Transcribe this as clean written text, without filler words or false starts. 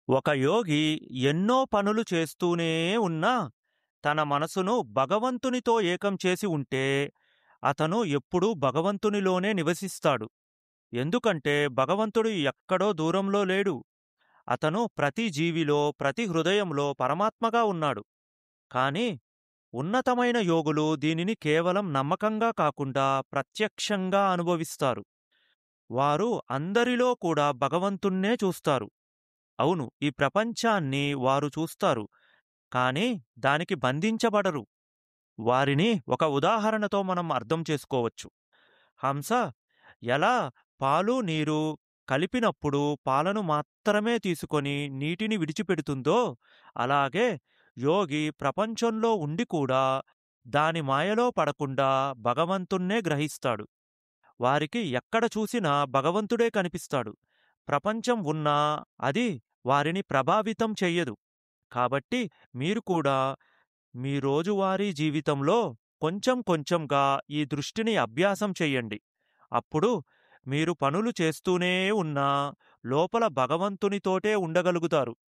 ఒక యోగి ఎన్నో పనులు చేస్తూనే ఉన్నా, తన మనసును భగవంతునితో ఏకం చేసి ఉంటే, అతను ఎప్పుడూ భగవంతునిలోనే నివసిస్తాడు. ఎందుకంటే భగవంతుడు ఎక్కడో దూరంలో లేడు. అతను ప్రతి జీవిలో, ప్రతి హృదయంలో పరమాత్మగా ఉన్నాడు. కానీ ఉన్నతమైన యోగులు దీనిని కేవలం నమ్మకంగా కాకుండా ప్రత్యక్షంగా అనుభవిస్తారు. వారు అందరిలో కూడా భగవంతుణ్ణే చూస్తారు. అవును, ఈ ప్రపంచాన్ని వారు చూస్తారు. కానీ దానికి బంధించబడరు. వారిని ఒక ఉదాహరణతో మనం అర్థం చేసుకోవచ్చు. హంస ఎలా పాలు, నీరు కలిపినప్పుడు పాలను మాత్రమే తీసుకొని నీటిని విడిచిపెడుతుందో, అలాగే యోగి ప్రపంచంలో ఉండి కూడా దాని మాయలో పడకుండా భగవంతుణ్ణే గ్రహిస్తాడు. వారికి ఎక్కడ చూసినా భగవంతుడే కనిపిస్తాడు. ప్రపంచం ఉన్నా అది వారిని ప్రభావితం చెయ్యదు. కాబట్టి మీరు కూడా మీ రోజువారీ జీవితంలో కొంచెం కొంచెంగా ఈ దృష్టిని అభ్యాసం చెయ్యండి. అప్పుడు మీరు పనులు చేస్తూనే ఉన్నా లోపల భగవంతునితోటే ఉండగలుగుతారు.